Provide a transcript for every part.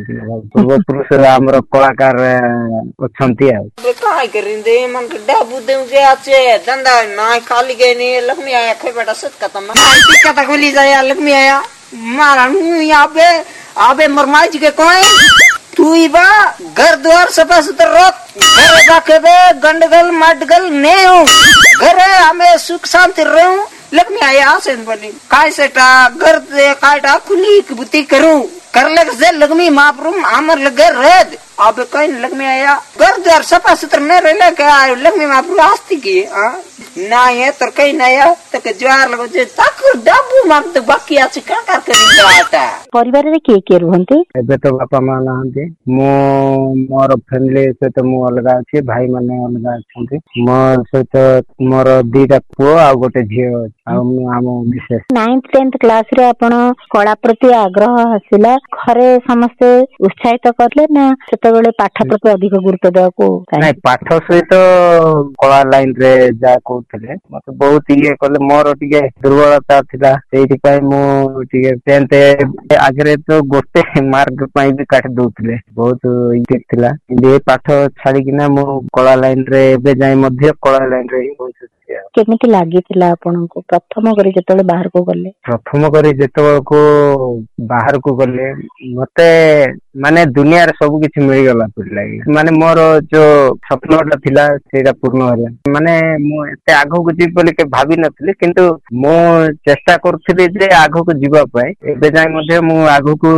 ପୂର୍ବ ପୁରୁଷ ଆମର କଳାକାର ଅଛନ୍ତି ଆଉ काय करिंदे मन डाबू देऊ जे आचे धंदा ना खाली गए नहीं लक्ष्मी आया खे बेटा सत का तम टिका तक बोली जाया लक्ष्मी आया मारा यहाँ पे आबे मरमाई जी के कोई तू ही बा घर द्वार सफा सुथरा घर बाके बे गंडगल मटगल नहीं हूँ घर हमें सुख शांति रहूं लक्ष्मी आया से बोली काय सेटा घर दे काटा खुली बुती करूं कर ले से लक्ष्मी महाप्रभु आमर लगे रेद अब कहीं लक्ष्मी आया घर द्वार सफा सुथरा नहीं रहे क्या लक्ष्मी महाप्रभु आस्ती की ना ये तो कहीं नया तो के ज्वार लगो जे ताकू डाबू मांग तो बाकी आछि का करी जाता परिवार रे के रहंती एबे तो बापा मां नाहंती मो मोर फैमिली सहित मु अलगा अछि भाई माने अलगा अछंती मोर सहित मोर दीटा पुओ आ गोटे झियो आ हम विशेष 9th 10th क्लास रे आपण कला प्रति आग्रह हसिला घरे समस्त उत्साहित करले ना सेतेबेले पाठ प्रति अधिक गुरुत्व देको नहीं पाठ सहित कला लाइन रे जा कहते मत बहुत ये कले मोर टिके दुर्बलता थिला सेठी पय मु टिके 10th आगरे तो गोटे मार्क पय भी काट दउतले बहुत इते थिला ये पाठ छाडी किना मु कला लाइन रे एबे जाय मध्य कला लाइन रे बहुत केमिति लागिथिला आपनको प्रथम करी जेतले बाहर को गले प्रथम करी जेतले को बाहर को गले मते माने दुनिया रे सब किछि मिल गला पड़ला माने मोर जो सपनाटा थिला सेटा पूर्ण होला माने मु एते आगो को जीव बोली के भाबी नथिले किंतु मो चेष्टा करथिले जे आगो को जीवा पाए एबे जाय मध्ये मु आगो को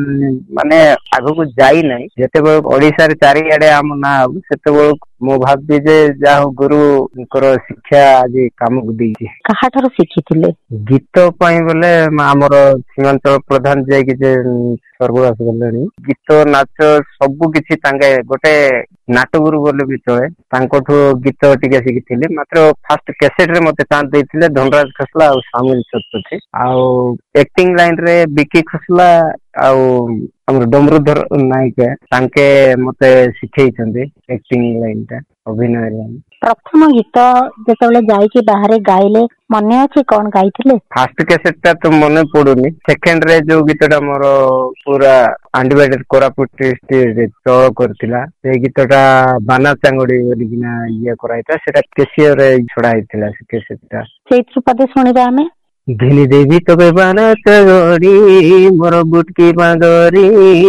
माने आगो को जाई नै जेते ओडिसा रे चारि आडे हम ना सेते मो भाबी जे जा गुरु कर शिक्षा आज काम को देछि कहा थारो शिखिथिले गीत पई बोले हमर सीमांचल प्रधान जे कि जे सर्वदास गलेनी गीत नाच सब किछि तांगे गोटे नाटगुरु बोले भी चले तांकोठु गीत टिके शिखिथिले मात्र फर्स्ट कैसेट रे मते चांस देथिले धनराज खसला और सामिल छतथि आ एक्टिंग लाइन रे बिकी खसला आ हमर डमरुधर नायक तांके मते सिखै छथि एक्टिंग लाइन ता अभिनय लाइन प्रथम गीत जेतले जाई के बाहर गाइले मने अछि कोन गाइथिले फर्स्ट कैसेट ता तो मने पडुनी सेकंड रे जो गीतटा मोर पूरा अनडिवाइडेड कोरापुट स्टेज रे चळ करथिला से गीतटा बाना चांगडी बोलिकिना ये कराइता सेटा केसियर रे छडा हितला से कैसेटटा सेइत्र पदे सुनिबा हमें घिनी देवी तबे बाना चांगडी मोर बुटकी बांगरी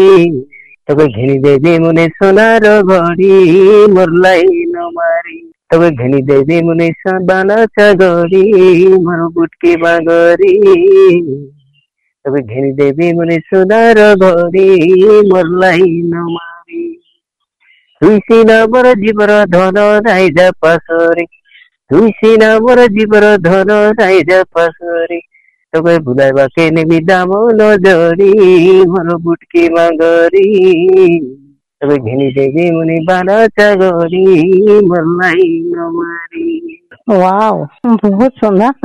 तबे घिनी देवी मुने सोनार घड़ी मोर लाइन मारी तबे घिनी देवी मुने बाना चांगडी मोर बुटकी बांगरी तबे घिनी देवी मुने सोनार घड़ी मोर लाइन मारी तुई सीना मोर जीवर धन नाई जा पासरी तुई सीना मोर जीवर धन नाई जा पासरी तबे बुलाइबा के नेबी दाम नजरी मोर बुटकी मांगरी तबे घिनी देवी मुनि बाना चागरी मोर लाइन मारी वाओ बहुत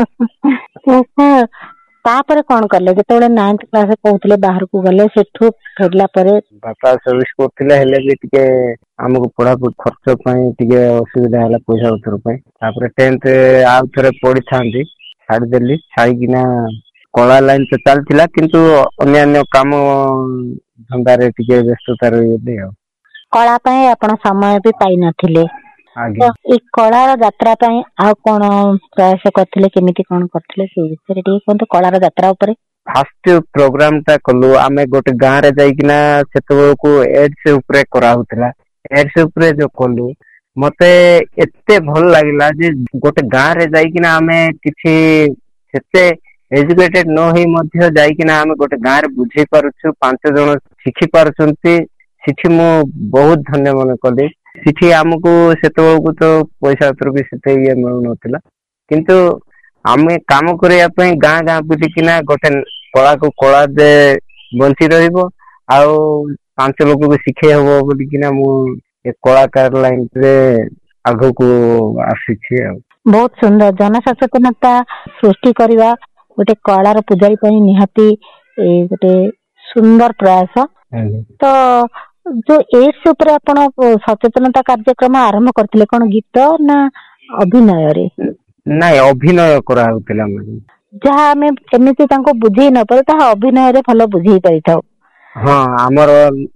सुंदर तापर कोन करले जेतोले 9th क्लास कहउतले बाहर को गले सेठू फेरला परे बापा सर्विस करथिले हेले भी टिके हमको पढ़ा खर्च पई टिके असुविधा हला पैसा उतर पई तापर 10th आ थरे पढ़ी थांती छाड़ देली छाई किना कला लाइन तो चलथिला किंतु अन्य अन्य काम धंदा रे टिके व्यस्तता रही कला पई आपण समय भी पाई नथिले आगे ए कला यात्रा पई आ कोन प्रयास करथिले केमिति कोन करथिले से विषय रे कोन तो कला यात्रा ऊपर फर्स्ट प्रोग्राम ता कलु आमे गोटे गां रे जाई किना सेतो को एड्स ऊपर करा होतला एड्स ऊपर जो कलु मते एते भल लागिला जे गोटे गां रे जाई किना आमे किछि सेते एजुकेटेड न होई मध्य जाई किना आमे गोटे गां रे बुझै पारुछु 5 जण शिखि पारुछंती सिठी मु बहुत धन्य मन कली सिठी हमको सेतो को तो पैसा उतर भी सेते ये मिलु नथिला किंतु आमे काम करिया पई गां गां बुझी किना गोटे कला को कला दे बंची रहिबो आ 5 लोग को सिखे हबो बोली किना मु एक कलाकार लाइन रे आगो को आसीछि बहुत सुंदर जन सचेतनता सृष्टि करवा गोटे कलार पूजारी पई निहाती गोटे सुंदर प्रयास तो जो एड्स ऊपर आपण सचेतनता कार्यक्रम आरंभ करथिले कोन गीत ना अभिनय रे नाही अभिनय करा होतला जहाँ हमें एमती बुझे न पारे अभिनय रे भल बुझे पारि था। हाँ आमर